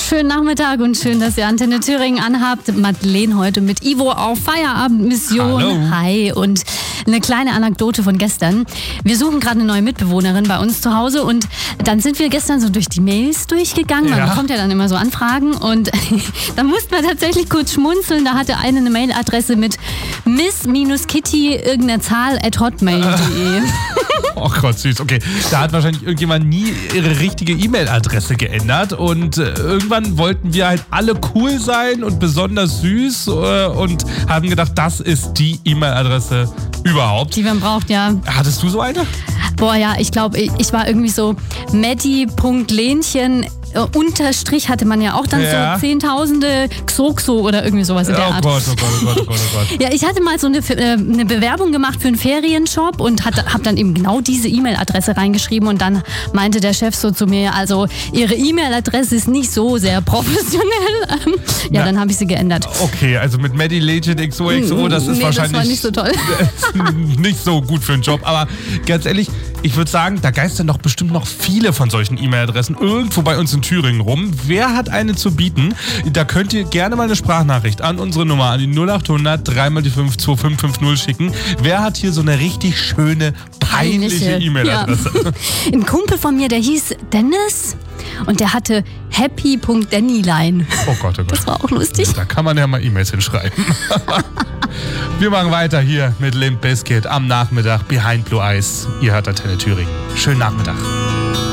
schönen Nachmittag und schön, dass ihr Antenne Thüringen anhabt. Madeleine heute mit Ivo auf Feierabendmission. Hallo. Hi, und eine kleine Anekdote von gestern. Wir suchen gerade eine neue Mitbewohnerin bei uns zu Hause und dann sind wir gestern so durch die Mails durchgegangen. Man bekommt ja dann immer so Anfragen und da mussten wir tatsächlich kurz schmunzeln. Da hatte eine Mailadresse mit miss-kitty irgendeiner Zahl @hotmail.de. Oh Gott, süß. Okay, da hat wahrscheinlich irgendjemand nie ihre richtige E-Mail-Adresse geändert und irgendwann wollten wir halt alle cool sein und besonders süß und haben gedacht, das ist die E-Mail-Adresse überhaupt. Die man braucht, ja. Hattest du so eine? Boah, ja, ich glaube, ich war irgendwie so Matti.Lenchen Unterstrich hatte man ja auch dann so Zehntausende Xoxo oder irgendwie sowas in der Art. Oh Gott. Ja, ich hatte mal so eine Bewerbung gemacht für einen Ferienshop und habe dann eben genau diese E-Mail-Adresse reingeschrieben und dann meinte der Chef so zu mir, also Ihre E-Mail-Adresse ist nicht so sehr professionell. Dann habe ich sie geändert. Okay, also mit Maddie Legend XOXO, das ist wahrscheinlich das war nicht so toll. nicht so gut für den Job, aber ganz ehrlich, ich würde sagen, da geistern doch bestimmt noch viele von solchen E-Mail-Adressen irgendwo bei uns in Thüringen rum. Wer hat eine zu bieten? Da könnt ihr gerne mal eine Sprachnachricht an unsere Nummer, an die 0800 3x5 2550 schicken. Wer hat hier so eine richtig schöne, peinliche E-Mail-Adresse? Ja. Ein Kumpel von mir, der hieß Dennis und der hatte happy.dennyline. Oh Gott. Das war auch lustig. Da kann man ja mal E-Mails hinschreiben. Wir machen weiter hier mit Limp Bizkit am Nachmittag Behind Blue Eyes. Ihr hört Antenne Thüringen. Schönen Nachmittag.